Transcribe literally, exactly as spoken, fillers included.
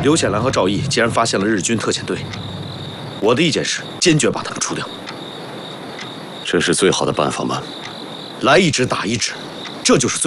刘显兰和赵毅既然发现了日军特遣队，我的意见是坚决把他们除掉。 这是最好的办法吗？ 来一支打一支，这就是最。